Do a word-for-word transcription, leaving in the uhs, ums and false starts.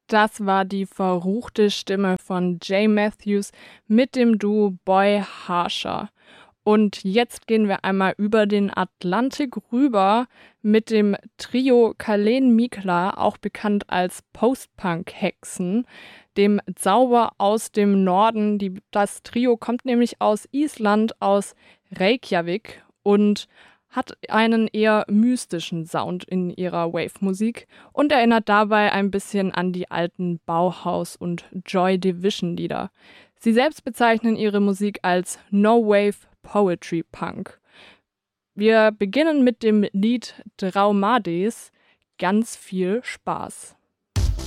Das war die verruchte Stimme von Jay Matthews mit dem Duo Boy Harsher. Und jetzt gehen wir einmal über den Atlantik rüber mit dem Trio Kalen Mikla, auch bekannt als Post-Punk-Hexen, dem Zauber aus dem Norden. Die, das Trio kommt nämlich aus Island, aus Reykjavik und hat einen eher mystischen Sound in ihrer Wave-Musik und erinnert dabei ein bisschen an die alten Bauhaus- und Joy Division-Lieder. Sie selbst bezeichnen ihre Musik als No-Wave Poetry Punk. Wir beginnen mit dem Lied Draumades. Ganz viel Spaß.